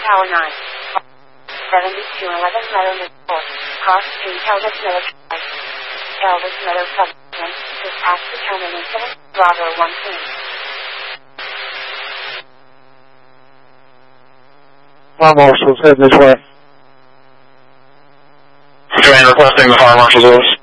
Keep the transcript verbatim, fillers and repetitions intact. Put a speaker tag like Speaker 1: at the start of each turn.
Speaker 1: Tower nine. seventy-two eleven Meadow Court. Cross Street, Elvis Meadow Drive. Elvis Meadow Substation. Dispatch determination. Bravo one two.
Speaker 2: Fire Marshal's heading this way.
Speaker 3: Command requesting the Fire Marshal's office.